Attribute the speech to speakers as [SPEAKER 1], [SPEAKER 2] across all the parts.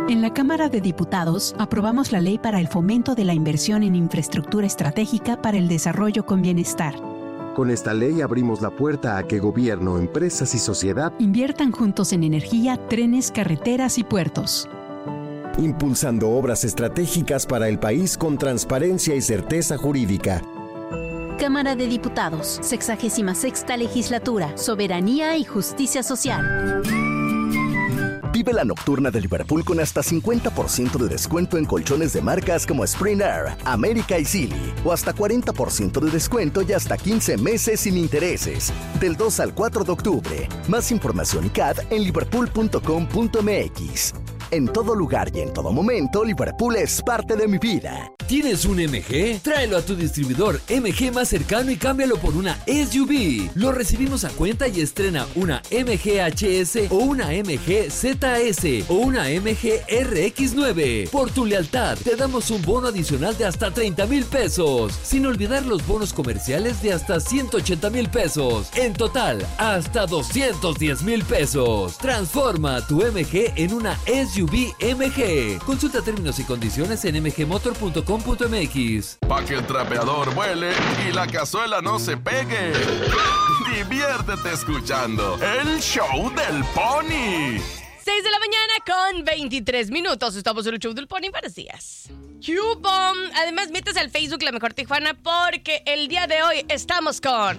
[SPEAKER 1] En la Cámara de Diputados aprobamos la ley para el fomento de la inversión en infraestructura estratégica para el desarrollo con bienestar.
[SPEAKER 2] Con esta ley abrimos la puerta a que gobierno, empresas y sociedad
[SPEAKER 1] inviertan juntos en energía, trenes, carreteras y puertos.
[SPEAKER 2] Impulsando obras estratégicas para el país con transparencia y certeza jurídica.
[SPEAKER 3] Cámara de Diputados, 66ª Legislatura, Soberanía y Justicia Social.
[SPEAKER 4] Vive la nocturna de Liverpool con hasta 50% de descuento en colchones de marcas como Spring Air, América y Sealy. O hasta 40% de descuento y hasta 15 meses sin intereses. Del 2 al 4 de octubre. Más información y CAD en liverpool.com.mx. En todo lugar y en todo momento, Liverpool es parte de mi vida.
[SPEAKER 5] ¿Tienes un MG? Tráelo a tu distribuidor MG más cercano y cámbialo por una SUV. Lo recibimos a cuenta y estrena una MG HS o una MG ZS o una MG RX9. Por tu lealtad, te damos un bono adicional de hasta 30,000 pesos. Sin olvidar los bonos comerciales de hasta 180,000 pesos. En total, hasta 210,000 pesos. Transforma tu MG en una SUV MG. Consulta términos y condiciones en mgmotor.com.mx.
[SPEAKER 6] Pa' que el trapeador vuele y la cazuela no se pegue. Diviértete escuchando el show del Pony.
[SPEAKER 7] 6 de la mañana con 23 minutos. Estamos en el show del Pony. Buenos días. Cubom. Además, métase al Facebook La Mejor Tijuana porque el día de hoy estamos con...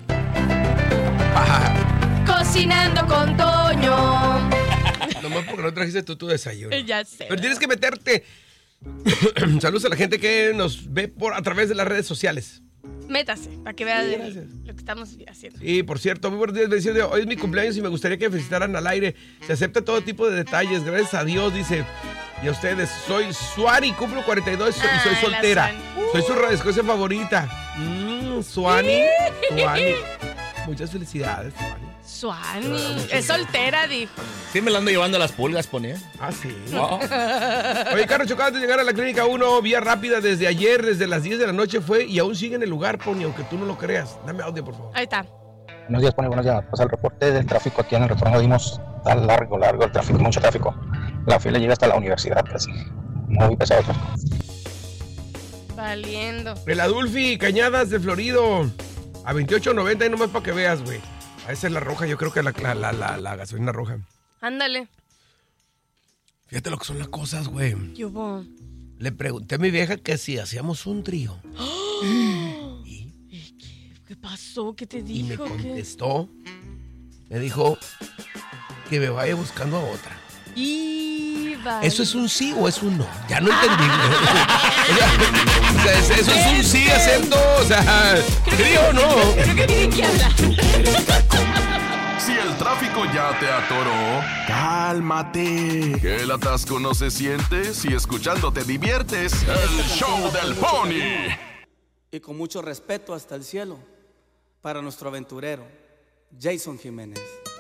[SPEAKER 7] Cocinando con Toño.
[SPEAKER 8] Nomás porque no trajiste tú tu desayuno.
[SPEAKER 7] Ya sé.
[SPEAKER 8] Pero tienes que meterte. Saludos a la gente que nos ve a través de las redes sociales.
[SPEAKER 7] Métase, para que vea
[SPEAKER 8] Sí,
[SPEAKER 7] lo que estamos haciendo.
[SPEAKER 8] Y por cierto, muy buenos días, bendiciones. Hoy es mi cumpleaños y me gustaría que me felicitaran al aire. Se acepta todo tipo de detalles, gracias a Dios, dice. Y a ustedes, soy Suani, cumplo 42 y soy soltera. Soy su radioescucha favorita. Suani. Muchas felicidades,
[SPEAKER 7] Suani. Es soltera, dijo.
[SPEAKER 9] Sí, me la ando llevando a las pulgas, ponía.
[SPEAKER 8] Ah, sí.
[SPEAKER 9] Oh.
[SPEAKER 8] Oye, carro chocado antes de llegar a la clínica 1, vía rápida desde ayer, desde las 10 de la noche fue y aún sigue en el lugar, Pony, aunque tú no lo creas. Dame audio, por favor.
[SPEAKER 7] Ahí está.
[SPEAKER 10] Buenos días, Pony, buenos días. Pues el reporte del tráfico aquí en el retorno dimos, está largo el tráfico, mucho tráfico. La fila llega hasta la universidad casi. Muy pesado el tráfico.
[SPEAKER 7] Valiendo.
[SPEAKER 8] El Adulfi, Cañadas de Florido, a 28.90 y nomás para que veas, güey. Esa es la roja, yo creo que la gasolina roja.
[SPEAKER 7] Ándale.
[SPEAKER 8] Fíjate lo que son las cosas, güey.
[SPEAKER 7] ¿Qué hubo?
[SPEAKER 8] Le pregunté a mi vieja que si hacíamos un trío.
[SPEAKER 7] ¿Qué pasó? ¿Qué te dijo?
[SPEAKER 8] Y me contestó. Me dijo que me vaya buscando a otra. ¿Eso es un sí o es un no? Ya no entendí. O sea, eso es un sí, acepto. O sea, ¿sí o no?
[SPEAKER 7] Creo que tienen que hablar.
[SPEAKER 6] Si el tráfico ya te atoró, cálmate. Que el atasco no se siente si escuchando te diviertes. El show del Pony.
[SPEAKER 11] Y con mucho respeto hasta el cielo, para nuestro aventurero, Jason Jiménez.